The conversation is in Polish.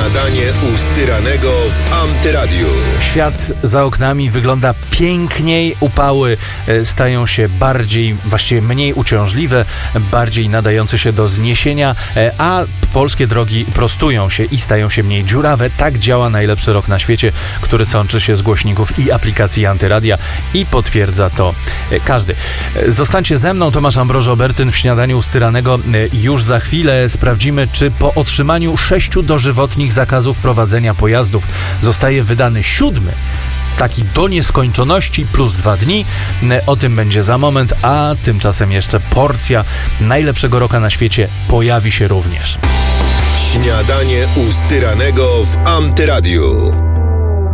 Śniadanie u Styranego w Antyradiu. Świat za oknami wygląda piękniej, upały stają się właściwie mniej uciążliwe, bardziej nadające się do zniesienia, a polskie drogi prostują się i stają się mniej dziurawe. Tak działa najlepszy rok na świecie, który sączy się z głośników i aplikacji Antyradia i potwierdza to każdy. Zostańcie ze mną, Tomasz Ambrożo-Bertyn w Śniadaniu u Styranego. Już za chwilę sprawdzimy, czy po otrzymaniu 6 dożywotnich zakazów prowadzenia pojazdów zostaje wydany 7, taki do nieskończoności, plus 2 dni. O tym będzie za moment, a tymczasem jeszcze porcja najlepszego roka na świecie pojawi się również. Śniadanie u Styranego w Antyradiu.